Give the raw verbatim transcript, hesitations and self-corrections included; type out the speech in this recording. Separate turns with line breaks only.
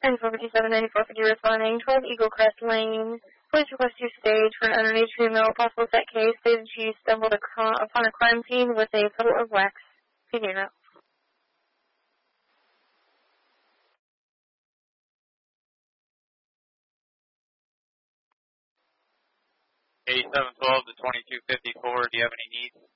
And four fifty-seven ninety-four fifty responding, twelve Eagle Crest Lane. Police request you stage for an underage female. Possible set case stated she stumbled upon a crime scene with a puddle of wax. Figure it out.
eighty-seven twelve to twenty-two fifty-four, do you have any needs?